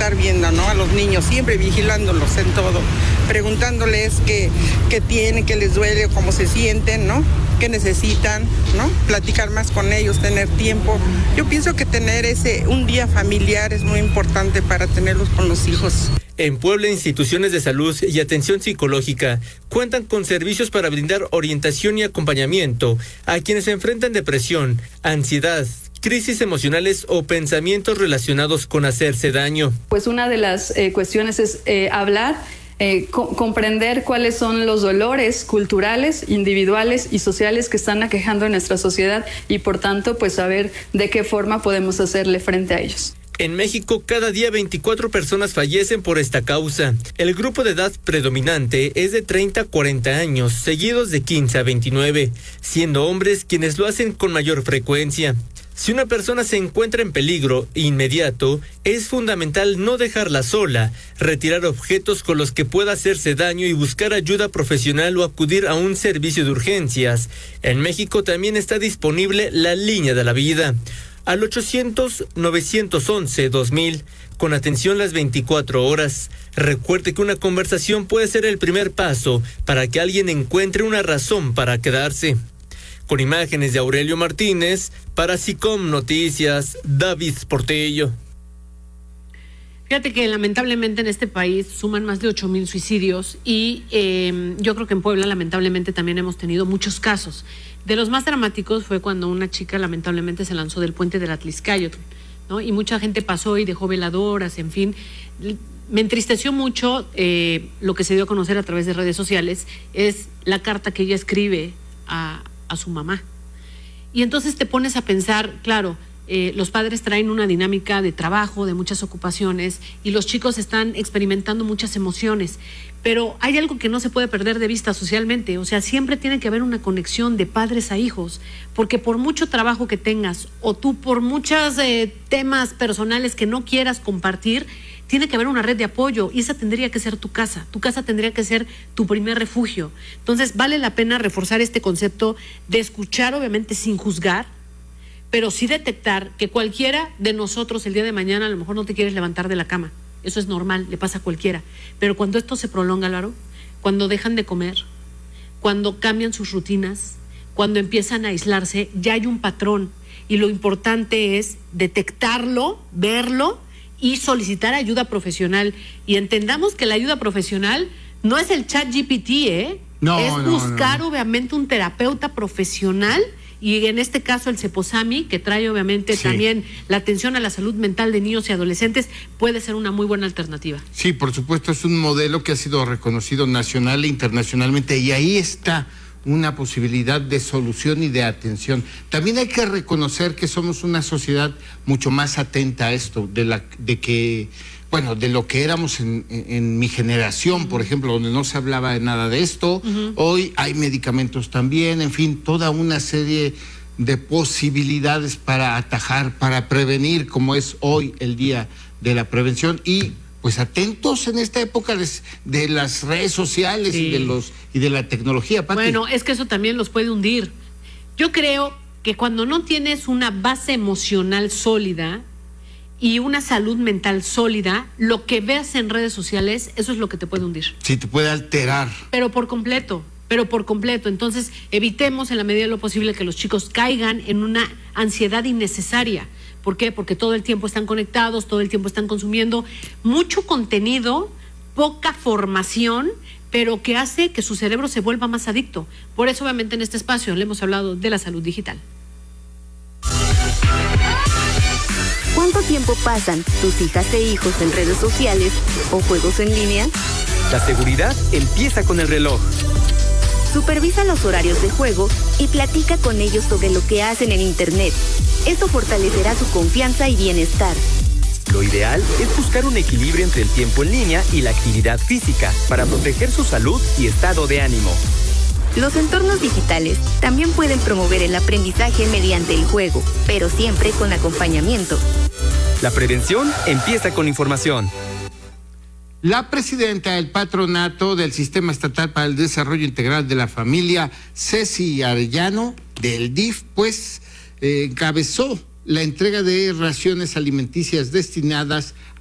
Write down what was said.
estar viendo, ¿no? A los niños, siempre vigilándolos en todo, preguntándoles qué tienen, qué les duele, cómo se sienten, ¿no? Qué necesitan, ¿no? Platicar más con ellos, tener tiempo. Yo pienso que tener un día familiar es muy importante para tenerlos con los hijos. En Puebla, instituciones de salud y atención psicológica cuentan con servicios para brindar orientación y acompañamiento a quienes enfrentan depresión, ansiedad, crisis emocionales o pensamientos relacionados con hacerse daño. Pues una de las cuestiones es hablar, comprender cuáles son los dolores culturales, individuales y sociales que están aquejando en nuestra sociedad y por tanto pues saber de qué forma podemos hacerle frente a ellos. En México, cada día 24 personas fallecen por esta causa. El grupo de edad predominante es de 30 a 40 años, seguidos de 15 a 29, siendo hombres quienes lo hacen con mayor frecuencia. Si una persona se encuentra en peligro inmediato, es fundamental no dejarla sola, retirar objetos con los que pueda hacerse daño y buscar ayuda profesional o acudir a un servicio de urgencias. En México también está disponible la Línea de la Vida, al 800-911-2000, con atención las 24 horas. Recuerde que una conversación puede ser el primer paso para que alguien encuentre una razón para quedarse. Con imágenes de Aurelio Martínez, para SICOM Noticias, David Portello. Fíjate que lamentablemente en este país suman más de 8,000 suicidios y yo creo que en Puebla lamentablemente también hemos tenido muchos casos. De los más dramáticos fue cuando una chica lamentablemente se lanzó del puente del Atlixcáyotl, ¿no? Y mucha gente pasó y dejó veladoras, en fin. Me entristeció mucho lo que se dio a conocer a través de redes sociales, es la carta que ella escribe a su mamá. Y entonces te pones a pensar, claro, los padres traen una dinámica de trabajo, de muchas ocupaciones, y los chicos están experimentando muchas emociones, pero hay algo que no se puede perder de vista socialmente, o sea, siempre tiene que haber una conexión de padres a hijos, porque por mucho trabajo que tengas, o tú por muchos temas personales que no quieras compartir, tiene que haber una red de apoyo, y esa tendría que ser tu casa tendría que ser tu primer refugio. Entonces vale la pena reforzar este concepto de escuchar, obviamente sin juzgar, pero sí detectar que cualquiera de nosotros el día de mañana a lo mejor no te quieres levantar de la cama. Eso es normal, le pasa a cualquiera. Pero cuando esto se prolonga, Álvaro, cuando dejan de comer, cuando cambian sus rutinas, cuando empiezan a aislarse, ya hay un patrón. Y lo importante es detectarlo, verlo y solicitar ayuda profesional. Y entendamos que la ayuda profesional no es el ChatGPT, es buscar obviamente un terapeuta profesional. Y en este caso el Ceposami, que trae obviamente también la atención a la salud mental de niños y adolescentes, puede ser una muy buena alternativa. Sí, por supuesto, es un modelo que ha sido reconocido nacional e internacionalmente, y ahí está una posibilidad de solución y de atención. También hay que reconocer que somos una sociedad mucho más atenta a esto, de lo que éramos en mi generación, por ejemplo, donde no se hablaba de nada de esto. Hoy hay medicamentos también, en fin, toda una serie de posibilidades para atajar, para prevenir, como es hoy el Día de la Prevención, y pues atentos en esta época de las redes sociales y de la tecnología, Pati. Bueno, es que eso también los puede hundir. Yo creo que cuando no tienes una base emocional sólida y una salud mental sólida, lo que veas en redes sociales, eso es lo que te puede hundir. Sí, te puede alterar. Pero por completo. Entonces, evitemos en la medida de lo posible que los chicos caigan en una ansiedad innecesaria. ¿Por qué? Porque todo el tiempo están conectados, todo el tiempo están consumiendo mucho contenido, poca formación, pero que hace que su cerebro se vuelva más adicto. Por eso, obviamente, en este espacio le hemos hablado de la salud digital. ¿Cuánto tiempo pasan tus hijas e hijos en redes sociales o juegos en línea? La seguridad empieza con el reloj. Supervisa los horarios de juego y platica con ellos sobre lo que hacen en Internet. Eso fortalecerá su confianza y bienestar. Lo ideal es buscar un equilibrio entre el tiempo en línea y la actividad física para proteger su salud y estado de ánimo. Los entornos digitales también pueden promover el aprendizaje mediante el juego, pero siempre con acompañamiento. La prevención empieza con información. La presidenta del Patronato del Sistema Estatal para el Desarrollo Integral de la Familia, Ceci Arellano, del DIF, encabezó la entrega de raciones alimenticias destinadas